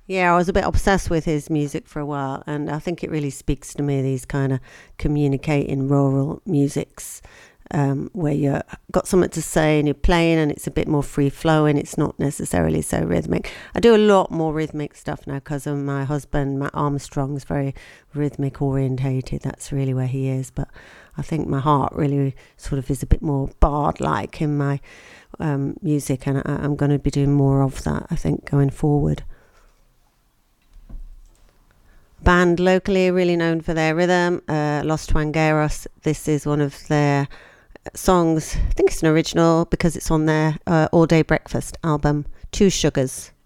Yeah, I was a bit obsessed with his music for a while, and I think it really speaks to me, these kind of communicating rural musics, where you got something to say and you're playing and it's a bit more free flowing. It's not necessarily so rhythmic. I do a lot more rhythmic stuff now because of my husband, Matt Armstrong's very rhythmic orientated. That's really where he is. But I think my heart really sort of is a bit more bard like in my music, and I'm going to be doing more of that, I think, going forward. Band locally really known for their rhythm, Los Twangueros. This is one of their songs. I think it's an original because it's on their All Day Breakfast album, Two Sugars.